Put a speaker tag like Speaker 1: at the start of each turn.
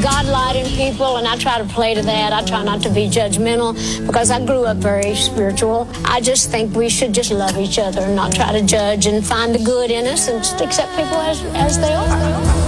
Speaker 1: God light in people, and I try to play to that. I try not to be judgmental because I grew up very spiritual. I just think we should just love each other and not try to judge and find the good in us and just accept people as they are.